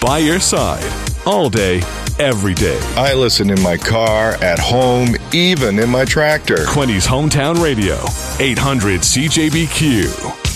by your side, all day, every day. I listen in my car, at home, even in my tractor. Quinny's Hometown Radio, 800 CJBQ.